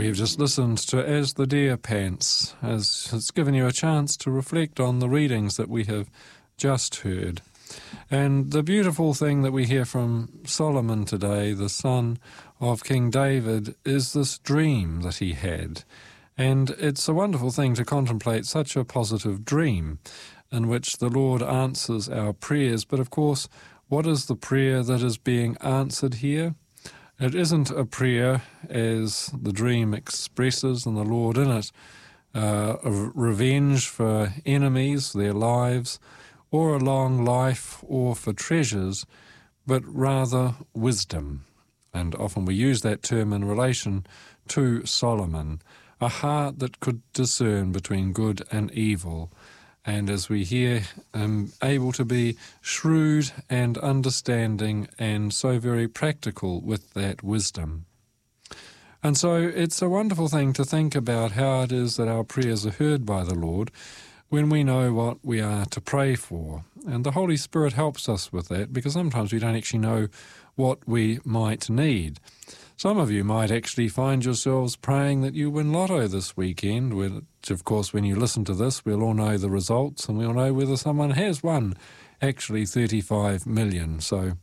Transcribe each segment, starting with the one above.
We've just listened to As the Deer Pants, as it's given you a chance to reflect on the readings that we have just heard. And the beautiful thing that we hear from Solomon today, the son of King David, is this dream that he had. And it's a wonderful thing to contemplate such a positive dream in which the Lord answers our prayers. But of course, what is the prayer that is being answered here? It isn't a prayer, as the dream expresses and the Lord in it, of revenge for enemies, their lives, or a long life, or for treasures, but rather wisdom. And often we use that term in relation to Solomon, a heart that could discern between good and evil, and as we hear, able to be shrewd and understanding and so very practical with that wisdom. And so it's a wonderful thing to think about how it is that our prayers are heard by the Lord when we know what we are to pray for. And the Holy Spirit helps us with that, because sometimes we don't actually know what we might need. Some of you might actually find yourselves praying that you win lotto this weekend, which, of course, when you listen to this, we'll all know the results and we'll know whether someone has won actually 35 million. So,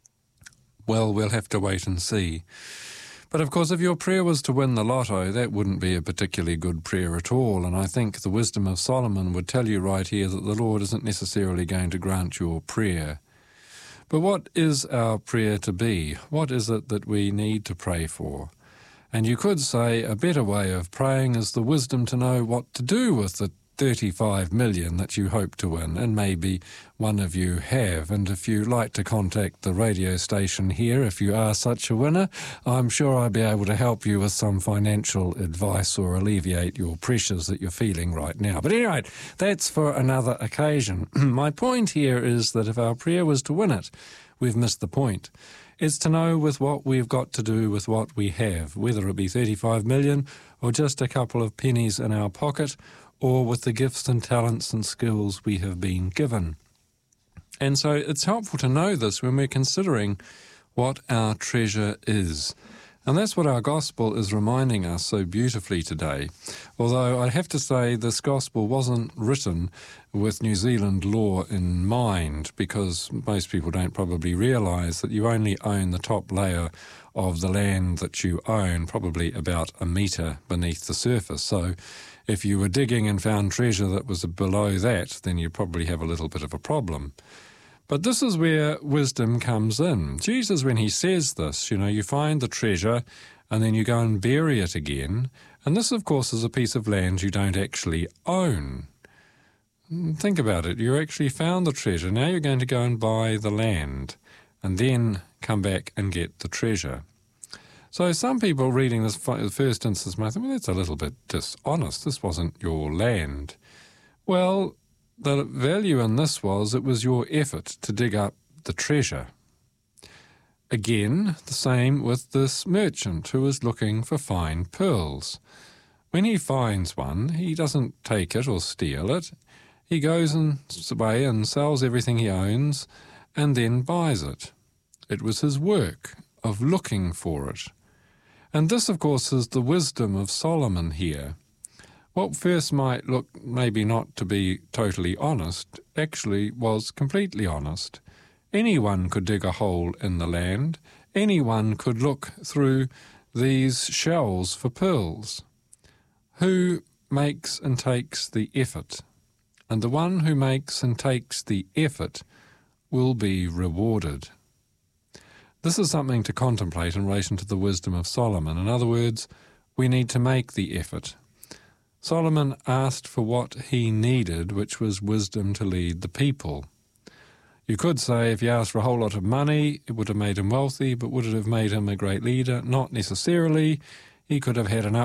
well, we'll have to wait and see. But, of course, if your prayer was to win the lotto, that wouldn't be a particularly good prayer at all. And I think the wisdom of Solomon would tell you right here that the Lord isn't necessarily going to grant your prayer. But what is our prayer to be? What is it that we need to pray for? And you could say a better way of praying is the wisdom to know what to do with the 35 million that you hope to win, and maybe one of you have. And if you like to contact the radio station here, if you are such a winner, I'm sure I'll be able to help you with some financial advice or alleviate your pressures that you're feeling right now. But anyway, that's for another occasion. My point here is that if our prayer was to win it, we've missed the point. It's to know with what we've got to do with what we have, whether it be 35 million or just a couple of pennies in our pocket, or with the gifts and talents and skills we have been given. And so it's helpful to know this when we're considering what our treasure is. And that's what our gospel is reminding us so beautifully today. Although I have to say this gospel wasn't written with New Zealand law in mind, because most people don't probably realise that you only own the top layer of the land that you own, probably about a metre beneath the surface. So if you were digging and found treasure that was below that, then you probably have a little bit of a problem. But this is where wisdom comes in. Jesus, when he says this, you find the treasure and then you go and bury it again. And this, of course, is a piece of land you don't actually own. Think about it. You actually found the treasure. Now you're going to go and buy the land and then come back and get the treasure. So some people reading this first instance might think, well, that's a little bit dishonest. This wasn't your land. Well, the value in this was it was your effort to dig up the treasure. Again, the same with this merchant who is looking for fine pearls. When he finds one, he doesn't take it or steal it. He goes away and sells everything he owns and then buys it. It was his work of looking for it. And this, of course, is the wisdom of Solomon here. What first might look maybe not to be totally honest actually was completely honest. Anyone could dig a hole in the land. Anyone could look through these shells for pearls. Who makes and takes the effort? And the one who makes and takes the effort will be rewarded. This is something to contemplate in relation to the wisdom of Solomon. In other words, we need to make the effort. Solomon asked for what he needed, which was wisdom to lead the people. You could say if he asked for a whole lot of money, it would have made him wealthy, but would it have made him a great leader? Not necessarily. He could have had an